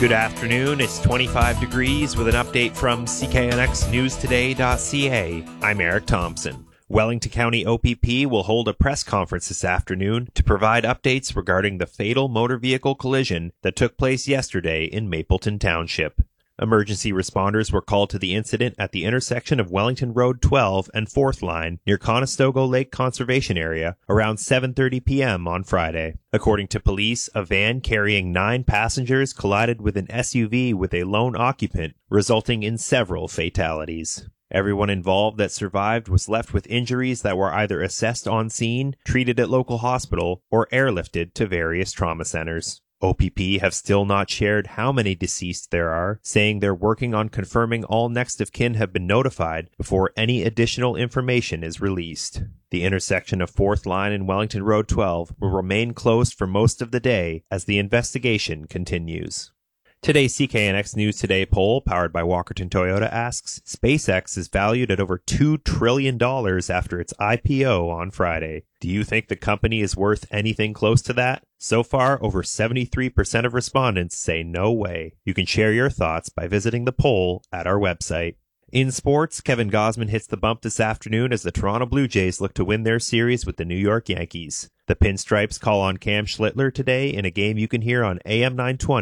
Good afternoon. It's 25 degrees with an update from CKNXNewsToday.ca. I'm Eric Thompson. Wellington County OPP will hold a press conference this afternoon to provide updates regarding the fatal motor vehicle collision that took place yesterday in Mapleton Township. Emergency responders were called to the incident at the intersection of Wellington Road 12 and 4th Line near Conestoga Lake Conservation Area around 7:30 p.m. on Friday. According to police, a van carrying 9 passengers collided with an SUV with a lone occupant, resulting in several fatalities. Everyone involved that survived was left with injuries that were either assessed on scene, treated at local hospital, or airlifted to various trauma centers. OPP have still not shared how many deceased there are, saying they're working on confirming all next of kin have been notified before any additional information is released. The intersection of 4th Line and Wellington Road 12 will remain closed for most of the day as the investigation continues. Today's CKNX News Today poll, powered by Walkerton Toyota, asks, SpaceX is valued at over $2 trillion after its IPO on Friday. Do you think the company is worth anything close to that? So far, over 73% of respondents say no way. You can share your thoughts by visiting the poll at our website. In sports, Kevin Gausman hits the bump this afternoon as the Toronto Blue Jays look to win their series with the New York Yankees. The Pinstripes call on Cam Schlittler today in a game you can hear on AM 920